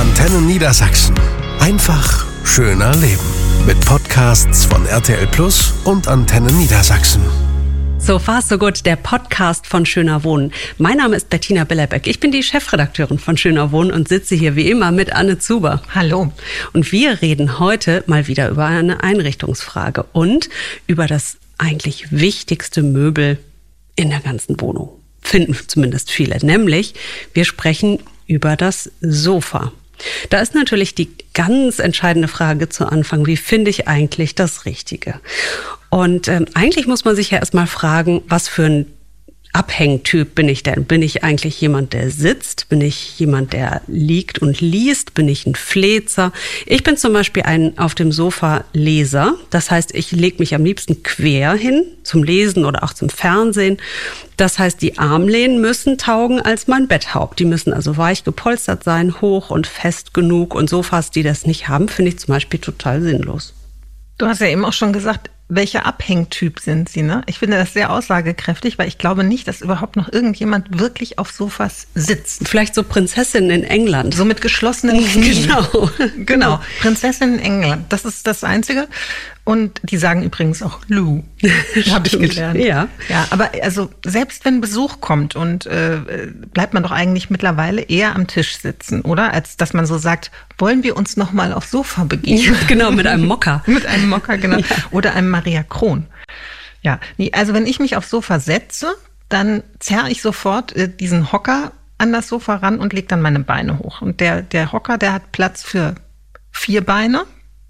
Antenne Niedersachsen. Einfach schöner leben. Mit Podcasts von RTL Plus und Antenne Niedersachsen. So far so gut, der Podcast von Schöner Wohnen. Mein Name ist Bettina Bellerbeck. Ich bin die Chefredakteurin von Schöner Wohnen und sitze hier wie immer mit Anne Zuber. Hallo. Und wir reden heute mal wieder über eine Einrichtungsfrage und über das eigentlich wichtigste Möbel in der ganzen Wohnung. Finden zumindest viele. Nämlich, wir sprechen über das Sofa. Da ist natürlich die ganz entscheidende Frage zu Anfang, wie finde ich eigentlich das Richtige? Und eigentlich muss man sich ja erstmal fragen, was für ein Abhängtyp bin ich denn? Bin ich eigentlich jemand, der sitzt? Bin ich jemand, der liegt und liest? Bin ich ein Flezer? Ich bin zum Beispiel ein auf dem Sofa Leser. Das heißt, ich lege mich am liebsten quer hin zum Lesen oder auch zum Fernsehen. Das heißt, die Armlehnen müssen taugen als mein Betthaupt. Die müssen also weich gepolstert sein, hoch und fest genug. Und Sofas, die das nicht haben, finde ich zum Beispiel total sinnlos. Du hast ja eben auch schon gesagt, welcher Abhängtyp sind Sie, ne? Ich finde das sehr aussagekräftig, weil ich glaube nicht, dass überhaupt noch irgendjemand wirklich auf Sofas sitzt. Vielleicht so Prinzessinnen in England. So mit geschlossenen Knien. Genau. Prinzessinnen in England, das ist das Einzige. Und die sagen übrigens auch Lou, habe ich gelernt. Ja, aber also selbst wenn Besuch kommt und bleibt man doch eigentlich mittlerweile eher am Tisch sitzen, oder? Als dass man so sagt, wollen wir uns noch mal aufs Sofa begeben? Ja, genau, mit einem Mokka. Mit einem Mokka, genau. Ja. Oder einem Maria Kron. Ja, nee, also wenn ich mich aufs Sofa setze, dann zerre ich sofort diesen Hocker an das Sofa ran und lege dann meine Beine hoch. Und der Hocker, der hat Platz für 4 Beine.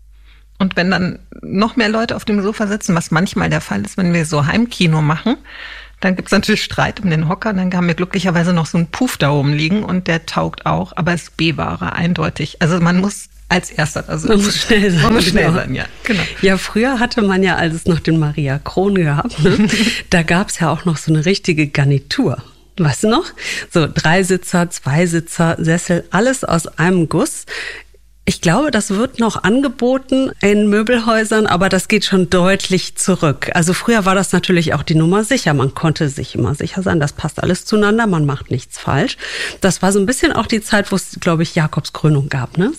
Und wenn dann noch mehr Leute auf dem Sofa sitzen, was manchmal der Fall ist, wenn wir so Heimkino machen, dann gibt's natürlich Streit um den Hocker. Dann haben wir glücklicherweise noch so einen Puff da oben liegen und der taugt auch, aber ist B-Ware, eindeutig. Also man muss als Erster da sitzen. Man muss schnell sein. Man muss schnell sein, ja. Genau. Ja, früher hatte man ja, als es noch den Maria Kron gab, ne, da gab's ja auch noch so eine richtige Garnitur. Weißt du noch? So 3-Sitzer, 2-Sitzer, Sessel, alles aus einem Guss. Ich glaube, das wird noch angeboten in Möbelhäusern, aber das geht schon deutlich zurück. Also früher war das natürlich auch die Nummer sicher. Man konnte sich immer sicher sein, das passt alles zueinander, man macht nichts falsch. Das war so ein bisschen auch die Zeit, wo es, glaube ich, Jakobskrönung gab, ne?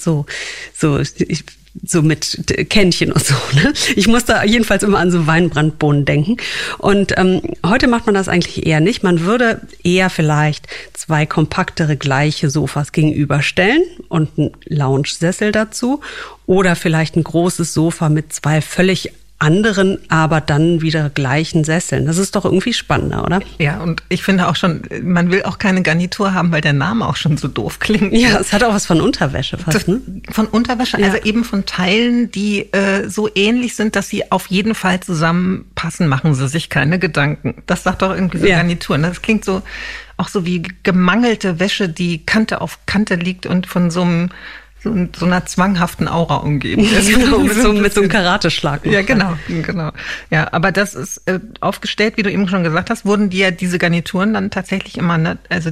So mit Kännchen und so, ne? Ich muss da jedenfalls immer an so Weinbrandbohnen denken. Und heute macht man das eigentlich eher nicht. Man würde eher vielleicht 2 kompaktere gleiche Sofas gegenüberstellen und einen Lounge-Sessel dazu. Oder vielleicht ein großes Sofa mit 2 völlig anderen, aber dann wieder gleichen Sesseln. Das ist doch irgendwie spannender, oder? Ja, und ich finde auch schon, man will auch keine Garnitur haben, weil der Name auch schon so doof klingt. Ja, es hat auch was von Unterwäsche fast, ne? Von Unterwäsche, Ja. also eben von Teilen, die so ähnlich sind, dass sie auf jeden Fall zusammenpassen, machen Sie sich keine Gedanken. Das sagt doch irgendwie so Garnitur. Ne? Das klingt so auch so wie gemangelte Wäsche, die Kante auf Kante liegt und von so einer zwanghaften Aura umgeben. Genau, mit so einem Karateschlag. Ja, genau. Ja, aber das ist aufgestellt, wie du eben schon gesagt hast, wurden diese Garnituren dann tatsächlich immer, ne, also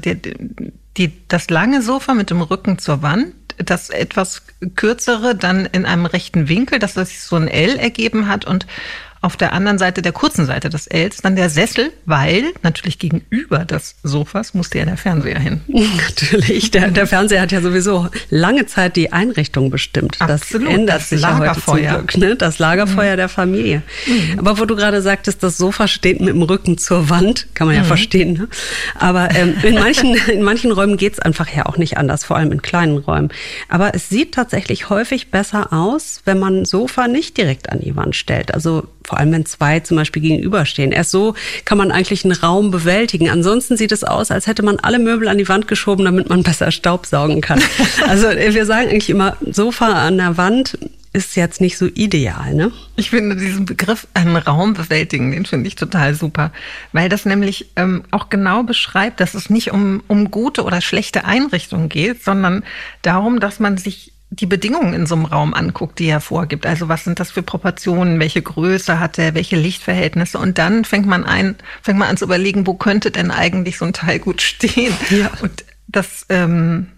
das lange Sofa mit dem Rücken zur Wand, das etwas kürzere dann in einem rechten Winkel, dass das sich so ein L ergeben hat und auf der anderen Seite, der kurzen Seite des Ls, dann der Sessel, weil natürlich gegenüber des Sofas musste ja der Fernseher hin. Natürlich, der Fernseher hat ja sowieso lange Zeit die Einrichtung bestimmt. Absolut, das ändert sich ja heute zum Glück, ne? Das Lagerfeuer der Familie. Aber wo du gerade sagtest, das Sofa steht mit dem Rücken zur Wand, kann man ja verstehen. Ne? Aber in manchen Räumen geht's einfach ja auch nicht anders, vor allem in kleinen Räumen. Aber es sieht tatsächlich häufig besser aus, wenn man ein Sofa nicht direkt an die Wand stellt. Also vor allem, wenn 2 zum Beispiel gegenüberstehen. Erst so kann man eigentlich einen Raum bewältigen. Ansonsten sieht es aus, als hätte man alle Möbel an die Wand geschoben, damit man besser Staubsaugen kann. Also wir sagen eigentlich immer, Sofa an der Wand ist jetzt nicht so ideal, ne? Ich finde diesen Begriff einen Raum bewältigen, den finde ich total super, weil das nämlich auch genau beschreibt, dass es nicht um gute oder schlechte Einrichtungen geht, sondern darum, dass man sich die Bedingungen in so einem Raum anguckt, die er vorgibt. Also was sind das für Proportionen, welche Größe hat er, welche Lichtverhältnisse und dann fängt man an zu überlegen, wo könnte denn eigentlich so ein Teil gut stehen. Ja. Und das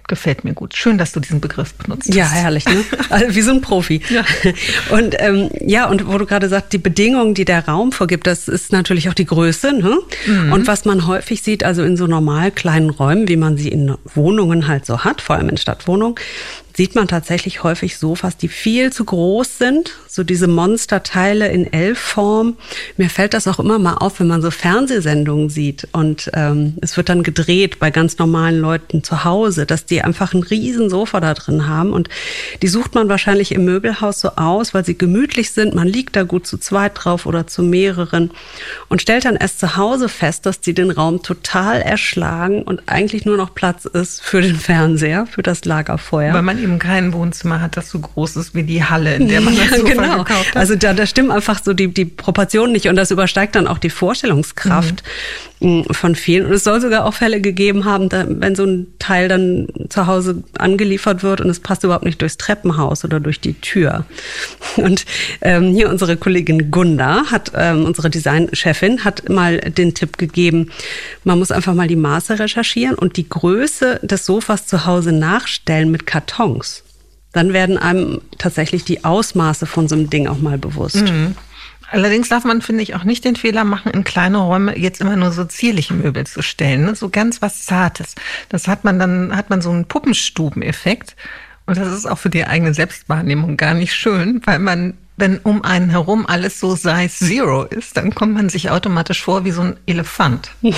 gefällt mir gut. Schön, dass du diesen Begriff benutzt hast. Ja, herrlich, ne? Also wie so ein Profi. Ja. Und und wo du gerade sagst, die Bedingungen, die der Raum vorgibt, das ist natürlich auch die Größe, ne? Mhm. Und was man häufig sieht, also in so normal kleinen Räumen, wie man sie in Wohnungen halt so hat, vor allem in Stadtwohnungen, sieht man tatsächlich häufig Sofas, die viel zu groß sind, so diese Monsterteile in L-Form. Mir fällt das auch immer mal auf, wenn man so Fernsehsendungen sieht und es wird dann gedreht bei ganz normalen Leuten zu Hause, dass die einfach ein riesen Sofa da drin haben und die sucht man wahrscheinlich im Möbelhaus so aus, weil sie gemütlich sind, man liegt da gut zu zweit drauf oder zu mehreren und stellt dann erst zu Hause fest, dass die den Raum total erschlagen und eigentlich nur noch Platz ist für den Fernseher, für das Lagerfeuer. Weil man eben kein Wohnzimmer hat, das so groß ist wie die Halle, in der man das Sofa gekauft hat. Also da stimmen einfach so die Proportionen nicht und das übersteigt dann auch die Vorstellungskraft von vielen. Und es soll sogar auch Fälle gegeben haben, wenn so ein Teil dann zu Hause angeliefert wird und es passt überhaupt nicht durchs Treppenhaus oder durch die Tür. Und hier unsere Kollegin Gunda unsere Designchefin, hat mal den Tipp gegeben, man muss einfach mal die Maße recherchieren und die Größe des Sofas zu Hause nachstellen mit Kartons. Dann werden einem tatsächlich die Ausmaße von so einem Ding auch mal bewusst. Mhm. Allerdings darf man, finde ich, auch nicht den Fehler machen, in kleine Räume jetzt immer nur so zierliche Möbel zu stellen, ne? So ganz was Zartes. Das hat man so einen Puppenstubeneffekt. Und das ist auch für die eigene Selbstwahrnehmung gar nicht schön, weil wenn um einen herum alles so Size Zero ist, dann kommt man sich automatisch vor wie so ein Elefant. Ja,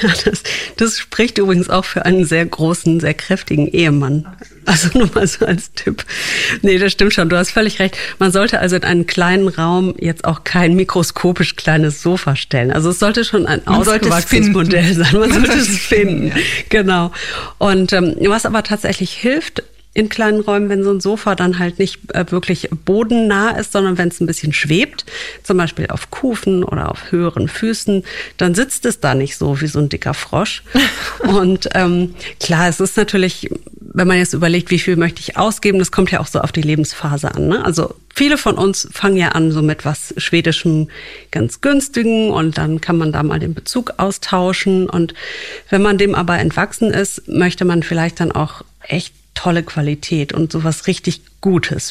das spricht übrigens auch für einen sehr großen, sehr kräftigen Ehemann. Also nur mal so als Tipp. Nee, das stimmt schon. Du hast völlig recht. Man sollte also in einen kleinen Raum jetzt auch kein mikroskopisch kleines Sofa stellen. Also es sollte schon ein ausgewachsenes Modell sein. Man sollte es finden. Ja. Genau. Und was aber tatsächlich hilft, in kleinen Räumen, wenn so ein Sofa dann halt nicht wirklich bodennah ist, sondern wenn es ein bisschen schwebt, zum Beispiel auf Kufen oder auf höheren Füßen, dann sitzt es da nicht so wie so ein dicker Frosch. Und klar, es ist natürlich, wenn man jetzt überlegt, wie viel möchte ich ausgeben, das kommt ja auch so auf die Lebensphase an, ne? Also viele von uns fangen ja an so mit was Schwedischem, ganz günstigen und dann kann man da mal den Bezug austauschen. Und wenn man dem aber entwachsen ist, möchte man vielleicht dann auch echt tolle Qualität und sowas richtig Gutes.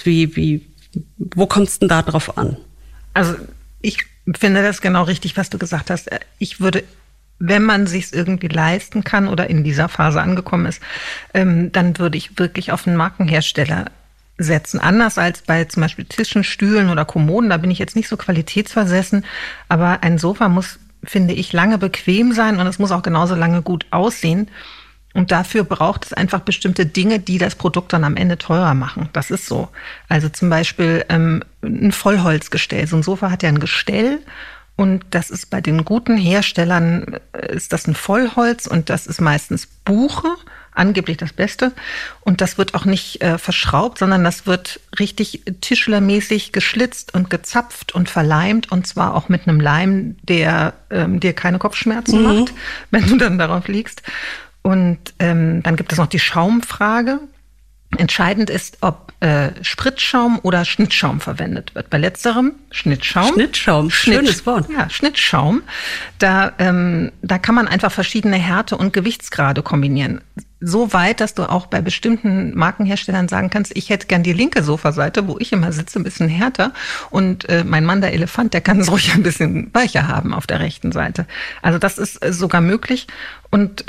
Wo kommt es denn da drauf an? Also ich finde das genau richtig, was du gesagt hast. Ich würde, wenn man sich's irgendwie leisten kann oder in dieser Phase angekommen ist, dann würde ich wirklich auf einen Markenhersteller setzen. Anders als bei zum Beispiel Tischen, Stühlen oder Kommoden. Da bin ich jetzt nicht so qualitätsversessen. Aber ein Sofa muss, finde ich, lange bequem sein und es muss auch genauso lange gut aussehen. Und dafür braucht es einfach bestimmte Dinge, die das Produkt dann am Ende teurer machen. Das ist so. Also zum Beispiel ein Vollholzgestell. So ein Sofa hat ja ein Gestell und das ist bei den guten Herstellern, ist das ein Vollholz und das ist meistens Buche, angeblich das Beste. Und das wird auch nicht verschraubt, sondern das wird richtig tischlermäßig geschlitzt und gezapft und verleimt. Und zwar auch mit einem Leim, der dir keine Kopfschmerzen macht, wenn du dann darauf liegst. Und dann gibt es noch die Schaumfrage. Entscheidend ist, ob Spritzschaum oder Schnittschaum verwendet wird. Bei letzterem Schnittschaum. Schönes Wort. Ja, Schnittschaum. Da kann man einfach verschiedene Härte- und Gewichtsgrade kombinieren. So weit, dass du auch bei bestimmten Markenherstellern sagen kannst, ich hätte gern die linke Sofaseite, wo ich immer sitze, ein bisschen härter. Und mein Mann, der Elefant, der kann es ruhig ein bisschen weicher haben auf der rechten Seite. Also das ist sogar möglich. Und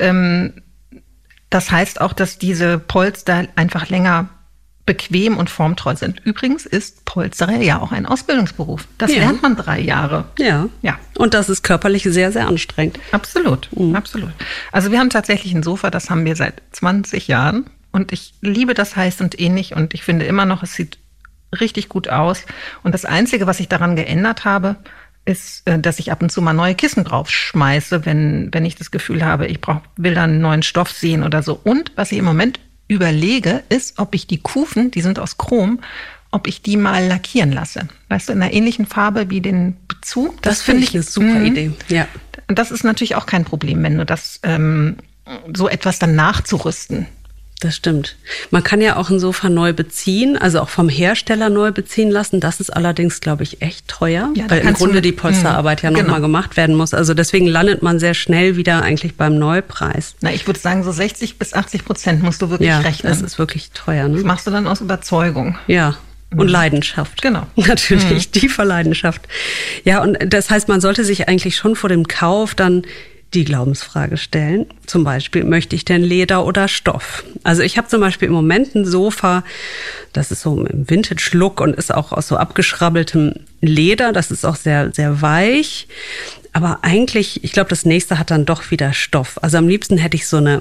das heißt auch, dass diese Polster einfach länger bequem und formtreu sind. Übrigens ist Polsterer ja auch ein Ausbildungsberuf. Das lernt man 3 Jahre. Ja. Und das ist körperlich sehr, sehr anstrengend. Absolut, absolut. Also wir haben tatsächlich ein Sofa, das haben wir seit 20 Jahren. Und ich liebe das heiß und ähnlich. Und ich finde immer noch, es sieht richtig gut aus. Und das Einzige, was ich daran geändert habe, ist, dass ich ab und zu mal neue Kissen draufschmeiße, wenn ich das Gefühl habe, ich will da einen neuen Stoff sehen oder so. Und was ich im Moment überlege, ist, ob ich die Kufen, die sind aus Chrom, ob ich die mal lackieren lasse. Weißt du, in einer ähnlichen Farbe wie den Bezug. Das finde ich eine super Idee. Ja. Und das ist natürlich auch kein Problem, wenn du das so etwas dann nachzurüsten. Das stimmt. Man kann ja auch ein Sofa neu beziehen, also auch vom Hersteller neu beziehen lassen. Das ist allerdings, glaube ich, echt teuer, Ja, weil im Grunde die Polsterarbeit ja nochmal gemacht werden muss. Also deswegen landet man sehr schnell wieder eigentlich beim Neupreis. Na, ich würde sagen, so 60-80% musst du wirklich rechnen. Das ist wirklich teuer. Ne? Das machst du dann aus Überzeugung. Ja. Und Leidenschaft. Genau. Natürlich, tiefer Leidenschaft. Ja, und das heißt, man sollte sich eigentlich schon vor dem Kauf dann die Glaubensfrage stellen. Zum Beispiel, möchte ich denn Leder oder Stoff? Also ich habe zum Beispiel im Moment ein Sofa, das ist so im Vintage-Look und ist auch aus so abgeschrabbeltem Leder. Das ist auch sehr, sehr weich. Aber eigentlich, ich glaube, das nächste hat dann doch wieder Stoff. Also am liebsten hätte ich so eine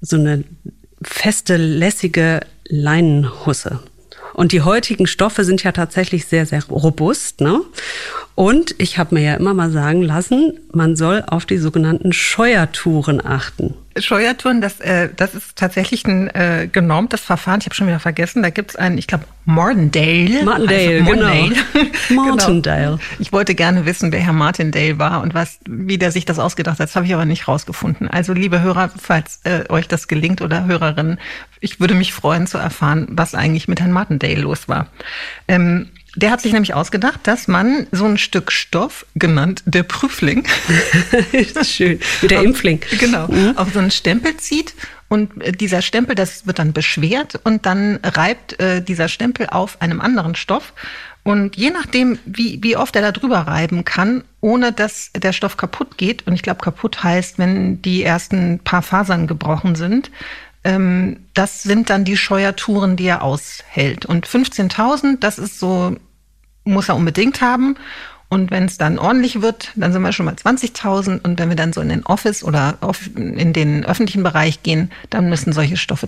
feste, lässige Leinenhusse. Und die heutigen Stoffe sind ja tatsächlich sehr, sehr robust, ne? Und ich habe mir ja immer mal sagen lassen, man soll auf die sogenannten Scheuertouren achten. Scheuertouren, das ist tatsächlich ein genormtes Verfahren. Ich habe schon wieder vergessen, da gibt es einen, ich glaube, Martindale, genau. Martindale. Genau. Ich wollte gerne wissen, wer Herr Martindale war und wie der sich das ausgedacht hat. Das habe ich aber nicht rausgefunden. Also liebe Hörer, falls euch das gelingt oder Hörerinnen, ich würde mich freuen zu erfahren, was eigentlich mit Herrn Martindale los war. Der hat sich nämlich ausgedacht, dass man so ein Stück Stoff, genannt der Prüfling, schön, wie der Impfling, genau, auf so einen Stempel zieht und dieser Stempel, das wird dann beschwert und dann reibt dieser Stempel auf einem anderen Stoff und je nachdem, wie oft er da drüber reiben kann, ohne dass der Stoff kaputt geht, und ich glaube kaputt heißt, wenn die ersten paar Fasern gebrochen sind, das sind dann die Scheuertouren, die er aushält. Und 15.000, das ist so, muss er unbedingt haben. Und wenn es dann ordentlich wird, dann sind wir schon mal 20.000. Und wenn wir dann so in den Office oder in den öffentlichen Bereich gehen, dann müssen solche Stoffe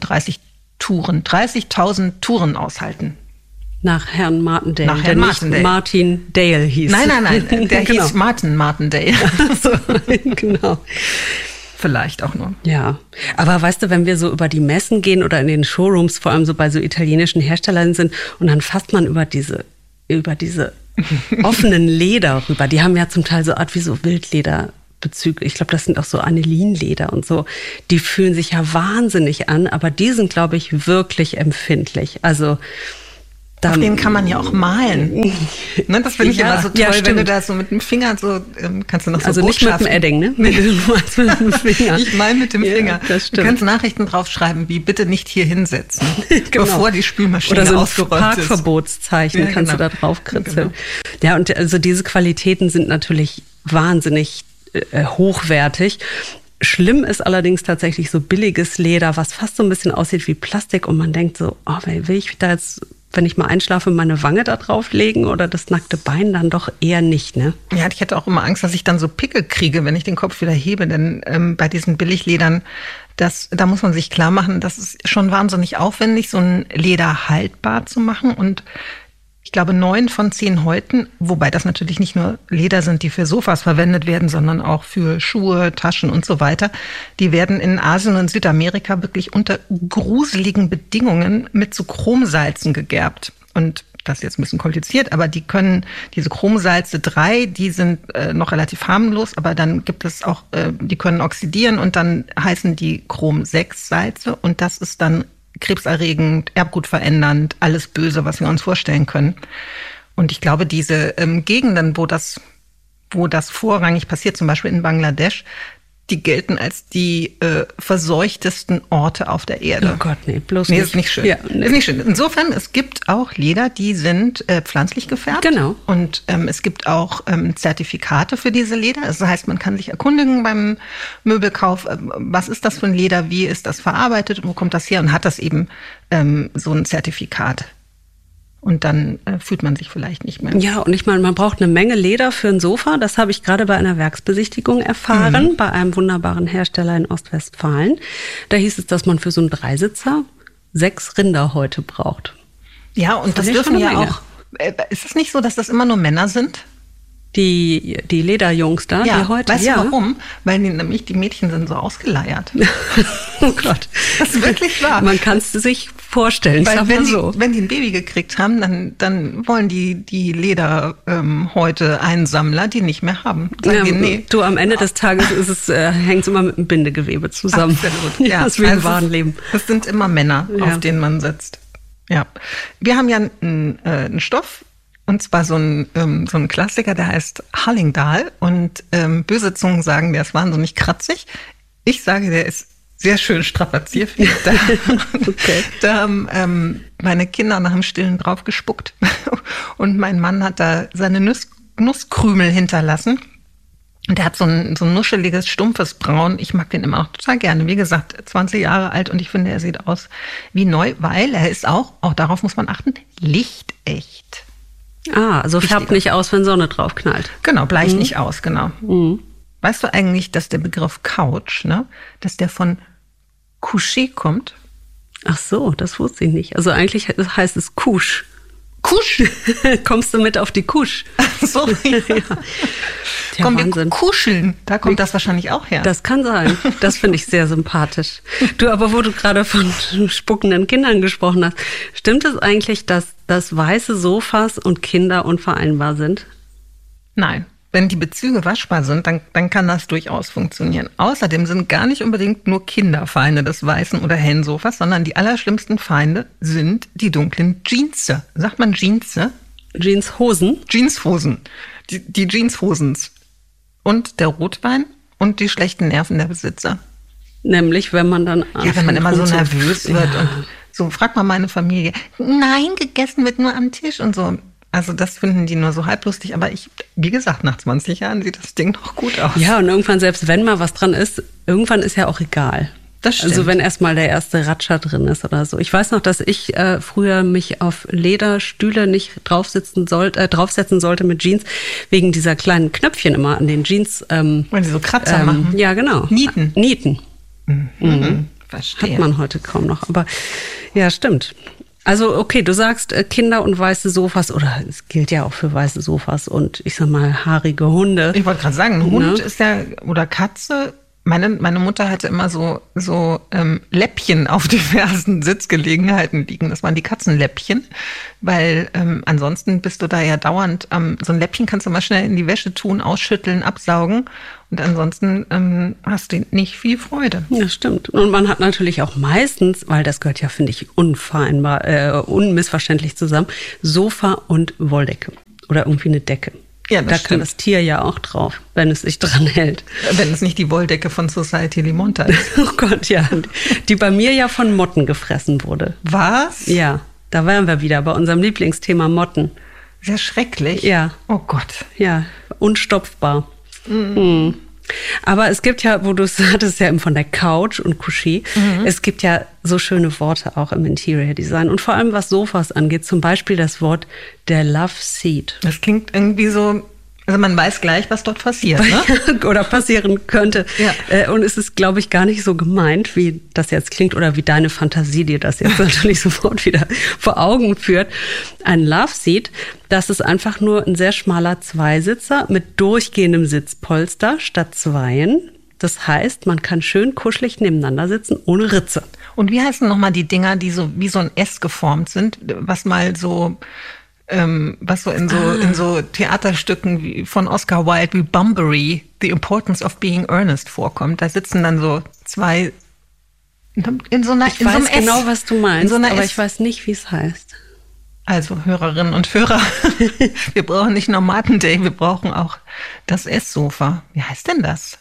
30.000 Touren aushalten. Nach Herrn Martindale. Nach Herrn Martindale. Martin Dale hieß. Nein, der hieß Martindale. So, genau. Vielleicht auch nur. Ja, aber weißt du, wenn wir so über die Messen gehen oder in den Showrooms, vor allem so bei so italienischen Herstellern sind, und dann fasst man über diese offenen Leder rüber. Die haben ja zum Teil so Art wie so Wildlederbezüge. Ich glaube, das sind auch so Anilinleder und so. Die fühlen sich ja wahnsinnig an, aber die sind, glaube ich, wirklich empfindlich. Also auf denen kann man ja auch malen. Ne, das finde ich immer so toll, wenn du da so mit dem Finger so, kannst du noch so also nicht mit dem Edding, ne? Mit dem Finger. Ich mal mit dem Finger. Das du kannst Nachrichten draufschreiben, wie bitte nicht hier hinsetzen, genau, bevor die Spülmaschine ausgeräumt ist. Oder so ein Parkverbotszeichen kannst du da drauf kritzeln. Genau. Ja, und also diese Qualitäten sind natürlich wahnsinnig hochwertig. Schlimm ist allerdings tatsächlich so billiges Leder, was fast so ein bisschen aussieht wie Plastik und man denkt so, oh, will ich da jetzt, wenn ich mal einschlafe, meine Wange da drauf legen oder das nackte Bein, dann doch eher nicht, ne? Ja, ich hätte auch immer Angst, dass ich dann so Pickel kriege, wenn ich den Kopf wieder hebe, denn bei diesen Billigledern, da muss man sich klar machen, das ist schon wahnsinnig aufwendig, so ein Leder haltbar zu machen, und ich glaube 9 von 10 Häuten, wobei das natürlich nicht nur Leder sind, die für Sofas verwendet werden, sondern auch für Schuhe, Taschen und so weiter. Die werden in Asien und Südamerika wirklich unter gruseligen Bedingungen mit so Chromsalzen gegerbt. Und das ist jetzt ein bisschen kompliziert, aber diese Chromsalze 3, die sind noch relativ harmlos, aber dann gibt es auch, die können oxidieren und dann heißen die Chrom-6-Salze und das ist dann krebserregend, erbgutverändernd, alles Böse, was wir uns vorstellen können. Und ich glaube, diese Gegenden, wo das vorrangig passiert, zum Beispiel in Bangladesch, die gelten als die verseuchtesten Orte auf der Erde. Oh Gott, nee, bloß nicht. Ist nicht schön. Ja, nee. Ist nicht schön. Insofern, es gibt auch Leder, die sind pflanzlich gefärbt. Genau. Und es gibt auch Zertifikate für diese Leder. Das heißt, man kann sich erkundigen beim Möbelkauf, was ist das für ein Leder, wie ist das verarbeitet, wo kommt das her, und hat das eben so ein Zertifikat. Und dann fühlt man sich vielleicht nicht mehr. Ja, und ich meine, man braucht eine Menge Leder für ein Sofa. Das habe ich gerade bei einer Werksbesichtigung erfahren, bei einem wunderbaren Hersteller in Ostwestfalen. Da hieß es, dass man für so einen Dreisitzer 6 Rinderhäute braucht. Ja, und das dürfen ja auch. Ist es nicht so, dass das immer nur Männer sind? Die Lederjungs da, Ja, die heute. weißt du warum? Weil die Mädchen sind so ausgeleiert. Oh Gott. Das ist wirklich wahr. Man kann es sich vorstellen, Weil sag mal so. wenn die ein Baby gekriegt haben, dann wollen die Lederhäute Einsammler die nicht mehr haben. Sagen die, nee. Du, am Ende des Tages hängt es immer mit dem Bindegewebe zusammen. Absolut. Ja, das ist wie im wahren Leben. Das sind immer Männer, auf denen man sitzt. Ja. Wir haben ja einen Stoff, und zwar so ein Klassiker, der heißt Hallingdal. Und böse Zungen sagen, der ist wahnsinnig kratzig. Ich sage, der ist sehr schön strapazierfähig. Okay. Da haben meine Kinder nach dem Stillen drauf gespuckt. Und mein Mann hat da seine Nusskrümel hinterlassen. Und der hat so ein nuscheliges, stumpfes Braun. Ich mag den immer auch total gerne. Wie gesagt, 20 Jahre alt und ich finde, er sieht aus wie neu, weil er ist auch darauf muss man achten, lichtecht. Also färbt nicht aus, wenn Sonne drauf knallt. Genau, bleicht nicht aus, genau. Mhm. Weißt du eigentlich, dass der Begriff Couch, ne, dass der von Coucher kommt? Ach so, das wusste ich nicht. Also eigentlich heißt es Couche. Couche? Kommst du mit auf die Couche? So, ja. Ja, komm, Wahnsinn. wir kuscheln. Da kommt das wahrscheinlich auch her. Das kann sein. Das finde ich sehr sympathisch. Du, aber wo du gerade von spuckenden Kindern gesprochen hast, stimmt es eigentlich, dass weiße Sofas und Kinder unvereinbar sind? Nein. Wenn die Bezüge waschbar sind, dann kann das durchaus funktionieren. Außerdem sind gar nicht unbedingt nur Kinder Feinde des weißen oder hellen Sofas, sondern die allerschlimmsten Feinde sind die dunklen Jeans. Sagt man Jeans? Jeanshosen? Jeanshosen. Die Jeanshosens. Und der Rotwein und die schlechten Nerven der Besitzer. Nämlich, wenn man dann... Ja, wenn man immer so nervös wird und so, frag mal meine Familie. Nein, gegessen wird nur am Tisch und so. Also das finden die nur so halblustig, aber wie gesagt, nach 20 Jahren sieht das Ding noch gut aus. Ja, und irgendwann, selbst wenn mal was dran ist, irgendwann ist ja auch egal. Das stimmt. Also wenn erstmal der erste Ratscher drin ist oder so. Ich weiß noch, dass ich früher mich auf Lederstühle nicht draufsetzen sollte mit Jeans, wegen dieser kleinen Knöpfchen immer an den Jeans. Weil die so Kratzer machen. Ja, genau. Nieten. Verstehe. Hat man heute kaum noch. Aber ja, stimmt. Also okay, du sagst Kinder und weiße Sofas, oder es gilt ja auch für weiße Sofas und ich sag mal haarige Hunde. Ich wollte gerade sagen, ein Hund ist ja, oder Katze. Meine Mutter hatte immer so Läppchen auf diversen Sitzgelegenheiten liegen. Das waren die Katzenläppchen, weil ansonsten bist du da ja dauernd, so ein Läppchen kannst du mal schnell in die Wäsche tun, ausschütteln, absaugen und ansonsten hast du nicht viel Freude. Ja, stimmt. Und man hat natürlich auch meistens, weil das gehört ja, finde ich, unmissverständlich zusammen, Sofa und Wolldecke oder irgendwie eine Decke. Ja, da stimmt. kann das Tier ja auch drauf, wenn es sich dran hält. Wenn es nicht die Wolldecke von Society Limonta ist. Oh Gott, ja. Die bei mir ja von Motten gefressen wurde. Was? Ja, da wären wir wieder bei unserem Lieblingsthema Motten. Sehr schrecklich. Ja. Oh Gott. Ja, unstopfbar. Mhm. Aber es gibt ja, wo du es hattest, ja eben von der Couch und Coucher, es gibt ja so schöne Worte auch im Interior Design und vor allem was Sofas angeht, zum Beispiel das Wort der Love Seat. Das klingt irgendwie so, also man weiß gleich, was dort passiert, ne? Oder passieren könnte. Ja. Und es ist, glaube ich, gar nicht so gemeint, wie das jetzt klingt oder wie deine Fantasie dir das jetzt natürlich sofort wieder vor Augen führt. Ein Love Seat, das ist einfach nur ein sehr schmaler Zweisitzer mit durchgehendem Sitzpolster statt zweien. Das heißt, man kann schön kuschelig nebeneinander sitzen, ohne Ritze. Und wie heißen nochmal die Dinger, die so wie so ein S geformt sind, was mal so... was so in so Theaterstücken wie von Oscar Wilde wie Bunbury, The Importance of Being Earnest vorkommt. Da sitzen dann so zwei in so einer Ich weiß genau, was du meinst, aber ich weiß nicht, wie es heißt. Also Hörerinnen und Hörer, wir brauchen nicht nur Martin Day, wir brauchen auch das S-Sofa. Wie heißt denn das?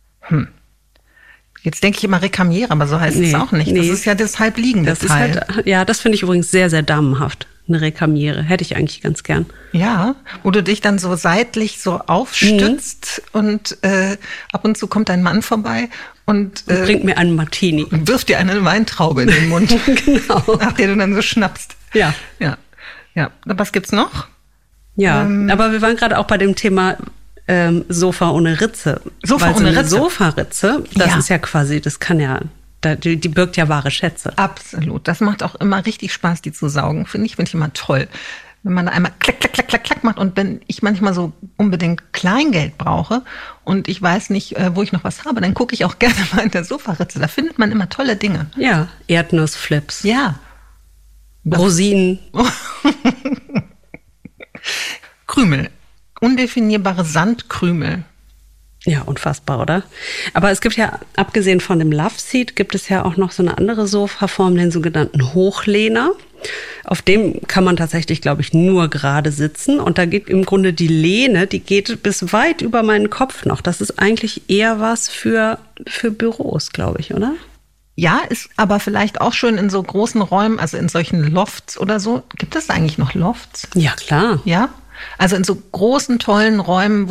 Jetzt denke ich immer Recamiere, aber so heißt es auch nicht. Nee. Das ist ja das halbliegende Teil. Ist halt, ja, das finde ich übrigens sehr, sehr damenhaft. Eine Recamiere. Hätte ich eigentlich ganz gern. Ja, wo du dich dann so seitlich so aufstützt und ab und zu kommt dein Mann vorbei und bringt mir einen Martini. Und wirft dir eine Weintraube in den Mund. Genau. Nach der du dann so schnappst. Ja. Was gibt's noch? Ja, aber wir waren gerade auch bei dem Thema Sofa ohne Ritze. Sofa ohne Ritze. Sofaritze, das ist ja quasi, das kann ja... Die birgt ja wahre Schätze. Absolut. Das macht auch immer richtig Spaß, die zu saugen. Finde ich immer toll. Wenn man da einmal klack, klack, klack, klack, klack macht und wenn ich manchmal so unbedingt Kleingeld brauche und ich weiß nicht, wo ich noch was habe, dann gucke ich auch gerne mal in der Sofaritze. Da findet man immer tolle Dinge. Ja, Erdnussflips. Ja. Rosinen. Krümel. Undefinierbare Sandkrümel. Ja, unfassbar, oder? Aber es gibt ja, abgesehen von dem Love Seat, gibt es ja auch noch so eine andere Sofaform, den sogenannten Hochlehner. Auf dem kann man tatsächlich, glaube ich, nur gerade sitzen. Und da geht im Grunde die Lehne, die geht bis weit über meinen Kopf noch. Das ist eigentlich eher was für Büros, glaube ich, oder? Ja, ist aber vielleicht auch schön in so großen Räumen, also in solchen Lofts oder so. Gibt es eigentlich noch Lofts? Ja, klar. Ja? Also in so großen, tollen Räumen,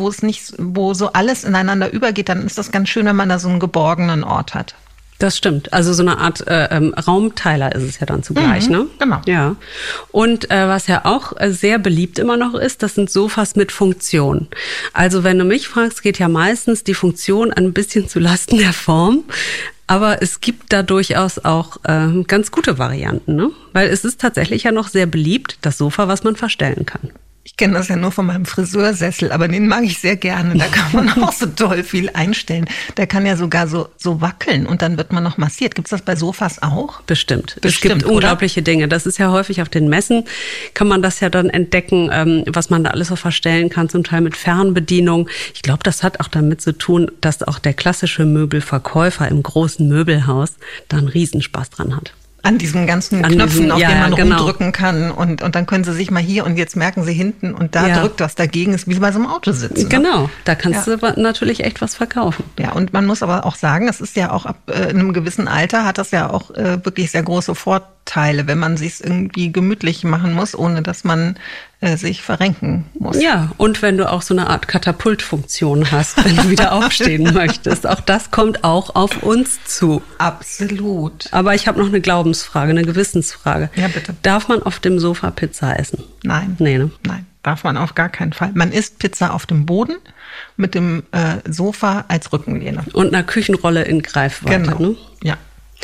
wo so alles ineinander übergeht, dann ist das ganz schön, wenn man da so einen geborgenen Ort hat. Das stimmt. Also so eine Art Raumteiler ist es ja dann zugleich, ne? Genau. Ja. Und was ja auch sehr beliebt immer noch ist, das sind Sofas mit Funktion. Also wenn du mich fragst, geht ja meistens die Funktion ein bisschen zu Lasten der Form. Aber es gibt da durchaus auch ganz gute Varianten, ne? Weil es ist tatsächlich ja noch sehr beliebt, das Sofa, was man verstellen kann. Ich kenne das ja nur von meinem Friseursessel, aber den mag ich sehr gerne. Da kann man auch so toll viel einstellen. Der kann ja sogar so wackeln und dann wird man noch massiert. Gibt es das bei Sofas auch? Bestimmt. Es gibt unglaubliche Dinge. Das ist ja häufig auf den Messen, kann man das ja dann entdecken, was man da alles so verstellen kann, zum Teil mit Fernbedienung. Ich glaube, das hat auch damit zu tun, dass auch der klassische Möbelverkäufer im großen Möbelhaus da einen Riesenspaß dran hat. An diesen ganzen Knöpfen, auf denen man rumdrücken kann. Und dann können sie sich mal hier und jetzt merken sie hinten und da drückt was dagegen. Ist wie bei so einem Auto sitzen. Genau, da kannst du natürlich echt was verkaufen. Ja, und man muss aber auch sagen, es ist ja auch ab einem gewissen Alter hat das ja auch wirklich sehr große Vorteile, wenn man sich irgendwie gemütlich machen muss, ohne dass man sich verrenken muss. Ja, und wenn du auch so eine Art Katapultfunktion hast, wenn du wieder aufstehen möchtest. Auch das kommt auch auf uns zu. Absolut. Aber ich habe noch eine Glaubensfrage, eine Gewissensfrage. Ja, bitte. Darf man auf dem Sofa Pizza essen? Nein. Nee, ne? Nein, darf man auf gar keinen Fall. Man isst Pizza auf dem Boden mit dem Sofa als Rückenlehne. Und einer Küchenrolle in Greifweite, genau. Ne? Ja.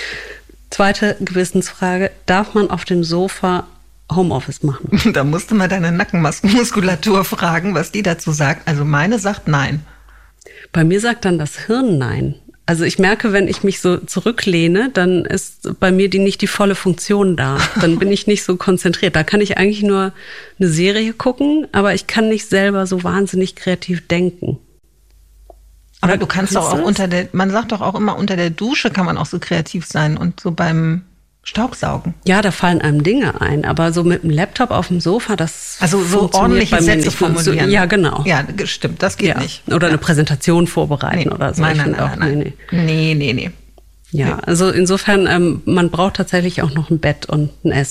Zweite Gewissensfrage, darf man auf dem Sofa Homeoffice machen? Da musst du mal deine Nackenmuskulatur fragen, was die dazu sagt. Also meine sagt nein. Bei mir sagt dann das Hirn nein. Also ich merke, wenn ich mich so zurücklehne, dann ist bei mir nicht die volle Funktion da. Dann bin ich nicht so konzentriert. Da kann ich eigentlich nur eine Serie gucken, aber ich kann nicht selber so wahnsinnig kreativ denken. Aber du kannst doch auch man sagt doch auch immer, unter der Dusche kann man auch so kreativ sein und so beim Staubsaugen. Ja, da fallen einem Dinge ein, aber so mit dem Laptop auf dem Sofa, das also so ordentliche Sätze formulieren. So, ja, genau. Ja, stimmt, das geht nicht. Oder eine Präsentation vorbereiten oder so. Nein. Nee. Ja, also insofern, man braucht tatsächlich auch noch ein Bett und ein Essen.